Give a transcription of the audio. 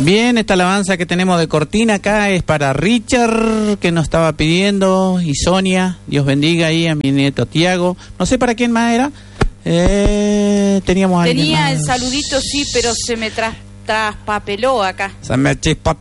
Bien, esta alabanza que tenemos de cortina acá es para Richard, que nos estaba pidiendo, y Sonia, Dios bendiga ahí a mi nieto Tiago. No sé para quién más era. Tenía el saludito, sí, pero se me traspapeló acá. Se me